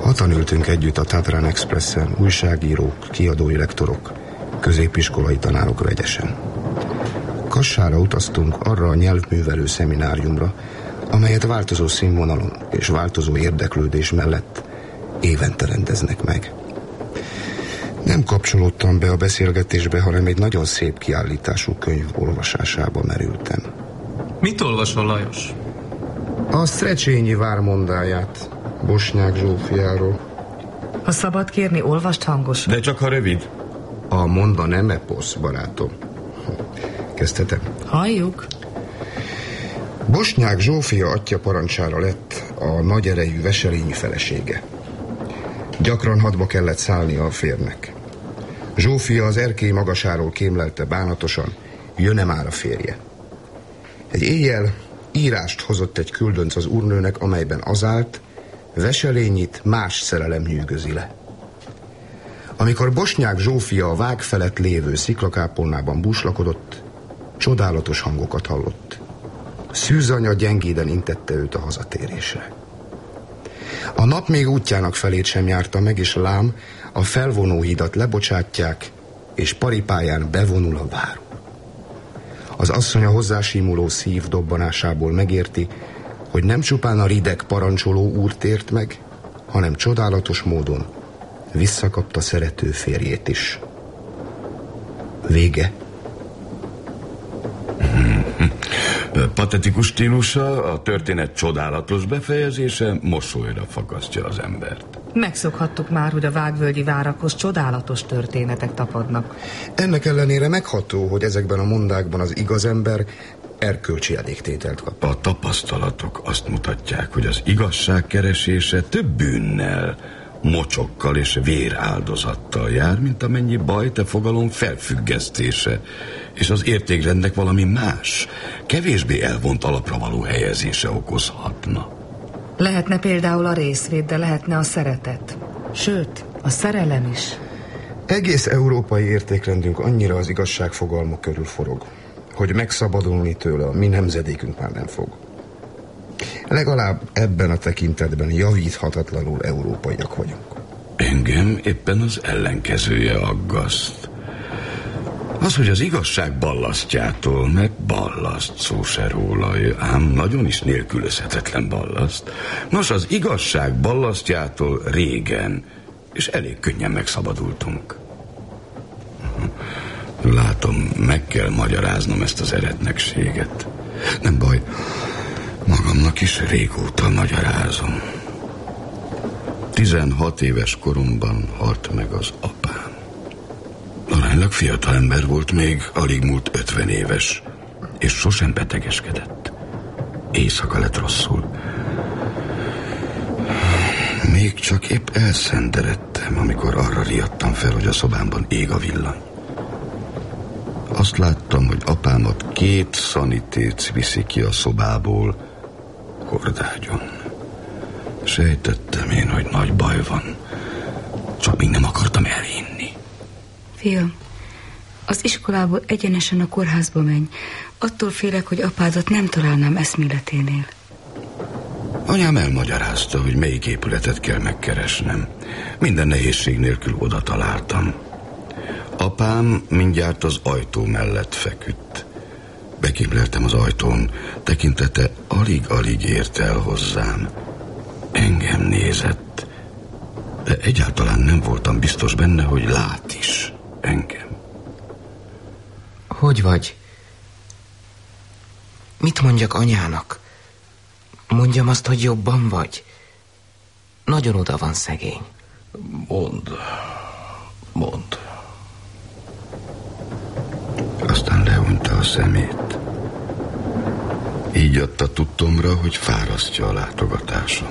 Hatan ültünk együtt a Tatran Expressen, újságírók, kiadói lektorok, középiskolai tanárok vegyesen. Kassára utaztunk arra a nyelvművelő szemináriumra, amelyet változó színvonalon és változó érdeklődés mellett évente rendeznek meg. Nem kapcsolódtam be a beszélgetésbe, hanem egy nagyon szép kiállítású könyv olvasásába merültem. Mit olvasol, Lajos? A Szrecsényi vármondáját, Bosnyák Zsófiáról. Ha szabad kérni, olvast hangosan. De csak ha rövid. A monda nem eposz, barátom. Kezdhetem? Halljuk. Bosnyák Zsófia atya parancsára lett a nagy erejű Veselényi felesége. Gyakran hadba kellett szállnia a férnek. Zsófia az erkély magasáról kémlelte bánatosan, jön-e már a férje. Egy éjjel írást hozott egy küldönc az úrnőnek, amelyben az állt, Veselényit más szerelem nyűgözi le. Amikor Bosnyák Zsófia a vág felett lévő sziklakápolnában búslakodott, csodálatos hangokat hallott. Szűzanya gyengéden intette őt a hazatérésre. A nap még útjának felét sem járta meg, és lám, a felvonóhidat lebocsátják, és paripáján bevonul a váró. Az asszony a hozzásímuló szív dobbanásából megérti, hogy nem csupán a rideg parancsoló úr tért meg, hanem csodálatos módon visszakapta szerető férjét is. Vége. Patetikus stílusa, a történet csodálatos befejezése mosolyra fakasztja az embert. Megszokhattuk már, hogy a vágvölgyi várakhoz csodálatos történetek tapadnak. Ennek ellenére megható, hogy ezekben a mondákban az igaz ember erkölcsi elégtételt kap. A tapasztalatok azt mutatják, hogy az igazság keresése több bűnnel, mocsokkal és véráldozattal jár, mint amennyi bajt a fogalom felfüggesztése, és az értékrendnek valami más, kevésbé elvont alapra való helyezése okozhatna. Lehetne például a részvét, de lehetne a szeretet. Sőt, a szerelem is. Egész európai értékrendünk annyira az igazság fogalma körül forog, hogy megszabadulni tőle a mi nemzedékünk már nem fog. Legalább ebben a tekintetben javíthatatlanul európaiak vagyunk. Engem éppen az ellenkezője aggaszt. Az, hogy az igazság ballasztjától, mert ballaszt szó se róla, ám nagyon is nélkülözhetetlen ballaszt. Nos, az igazság ballasztjától régen, és elég könnyen megszabadultunk. Látom, meg kell magyaráznom ezt az eretnekséget. Nem baj, magamnak is régóta magyarázom. 16 éves koromban halt meg az apám. Aránylag fiatal ember volt még, alig múlt 50 éves, és sosem betegeskedett. Éjszaka lett rosszul. Még csak épp elszenderedtem, amikor arra riadtam fel, hogy a szobámban ég a villany. Azt láttam, hogy apámat 2 szanitéc viszi ki a szobából hordágyon. Sejtettem én, hogy nagy baj van, csak még nem akartam elhinni. Fiam, az iskolából egyenesen a kórházba menj. Attól félek, hogy apádat nem találnám eszméleténél. Anyám elmagyarázta, hogy melyik épületet kell megkeresnem. Minden nehézség nélkül oda találtam. Apám mindjárt az ajtó mellett feküdt. Bekimleltem az ajtón, tekintete alig-alig ért el hozzám. Engem nézett, de egyáltalán nem voltam biztos benne, hogy lát is engem. Hogy vagy? Mit mondjak anyának? Mondjam azt, hogy jobban vagy? Nagyon oda van szegény. Mondd. Aztán lehúnyta a szemét. Így adta tudtomra, hogy fárasztja a látogatásom.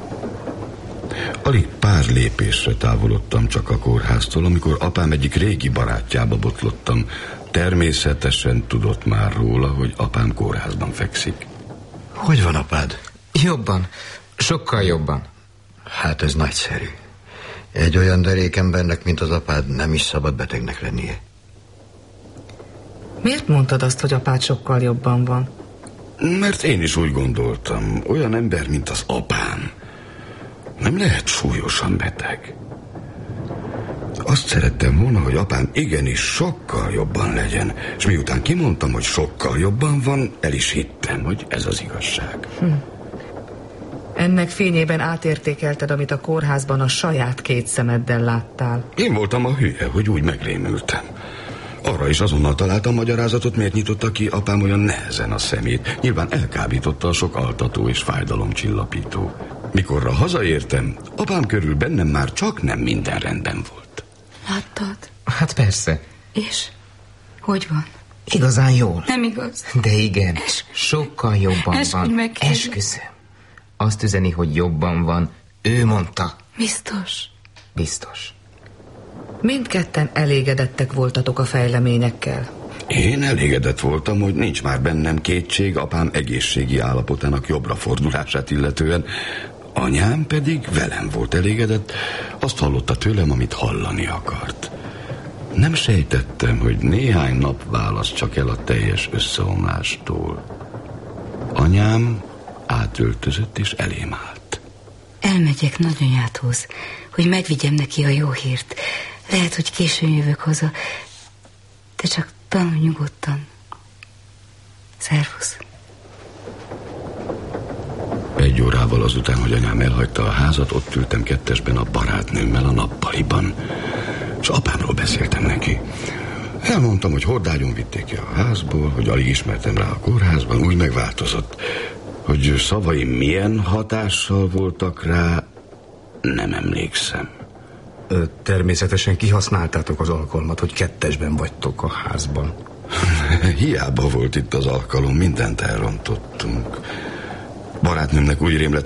Alig pár lépésre távolodtam csak a kórháztól, amikor apám egyik régi barátjába botlottam. Természetesen tudott már róla, hogy apám kórházban fekszik. Hogy van apád? Jobban, sokkal jobban. Hát ez nagyszerű. Egy olyan derék embernek, mint az apád, nem is szabad betegnek lennie. Miért mondtad azt, hogy apád sokkal jobban van? Mert én is úgy gondoltam. Olyan ember, mint az apám, nem lehet súlyosan beteg. Azt szerettem volna, hogy apám igenis sokkal jobban legyen, és miután kimondtam, hogy sokkal jobban van, el is hittem, hogy ez az igazság. Ennek fényében átértékelted, amit a kórházban a saját 2 szemeddel láttál. Én voltam a hülye, hogy úgy megrémültem. Arra is azonnal találtam magyarázatot, miért nyitotta ki apám olyan nehezen a szemét. Nyilván elkábította a sok altató és fájdalomcsillapító. Mikorra hazaértem, apám körül bennem már csak nem minden rendben volt. Láttad? Hát persze. És? Hogy van? Igazán jól. Nem igaz. De igen, Esküszöm. sokkal jobban Esküdj van. meg, kérlek. Esküszöm. Azt üzeni, hogy jobban van. Ő mondta. Biztos. Biztos. Mindketten elégedettek voltatok a fejleményekkel. Én elégedett voltam, hogy nincs már bennem kétség apám egészségi állapotának jobbra fordulását illetően. Anyám pedig velem volt elégedett, azt hallotta tőlem, amit hallani akart. Nem sejtettem, hogy néhány nap választ csak el a teljes összeomlástól. Anyám átöltözött és elém állt. Elmegyek nagyanyádhoz, hogy megvigyem neki a jó hírt. Lehet, hogy későn jövök haza, de csak tanulj nyugodtan. Szervusz. 1 órával azután, hogy anyám elhagyta a házat, ott ültem 2-esben a barátnőmmel a nappaliban, és apámról beszéltem neki. Elmondtam, hogy hordágyon vitték ki a házból, hogy alig ismertem rá a kórházban, úgy megváltozott. Hogy szavaim milyen hatással voltak rá, nem emlékszem. Természetesen kihasználtátok az alkalmat, hogy 2-esben vagytok a házban. Hiába volt itt az alkalom, mindent elrontottunk. Barátnőmnek úgy rémlett,